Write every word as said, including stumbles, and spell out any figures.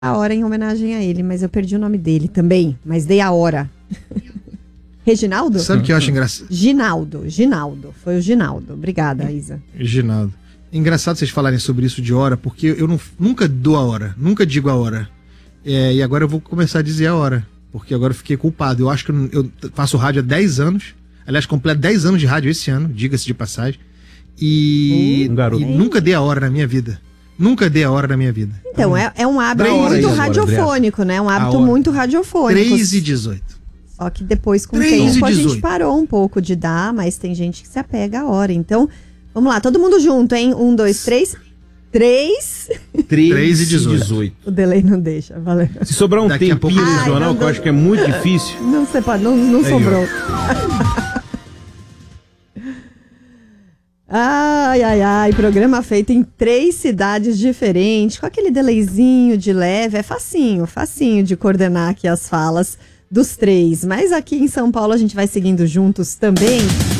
a hora em homenagem a ele, mas eu perdi o nome dele também, mas dei a hora. Reginaldo? Sabe o que eu acho engraçado? Ginaldo, Ginaldo, foi o Ginaldo. Obrigada, Isa. Ginaldo. Engraçado vocês falarem sobre isso de hora, porque eu não, nunca dou a hora, nunca digo a hora. É, e agora eu vou começar a dizer a hora, porque agora eu fiquei culpado. Eu acho que eu, eu faço rádio há dez anos, aliás, completo dez anos de rádio esse ano, diga-se de passagem, e, Um garoto. e nunca dei a hora na minha vida. Nunca dei a hora na minha vida. Então, é, é um hábito Três muito agora, radiofônico, né? Um A hábito hora. muito radiofônico. três e dezoito. Só que depois, com o três e tempo, a gente dezoito. parou um pouco de dar, mas tem gente que se apega à hora. Então, vamos lá, todo mundo junto, hein? Um, dois, três. Três. três e dezoito. O delay não deixa, valeu. Se sobrar um Daqui a tempinho pouco- no Ai, jornal, não que eu dou- acho que é muito difícil. Não, separa, não, não Aí, sobrou. Ai, ai, ai, programa feito em três cidades diferentes, com aquele delayzinho de leve, é facinho, facinho de coordenar aqui as falas dos três. Mas aqui em São Paulo a gente vai seguindo juntos também.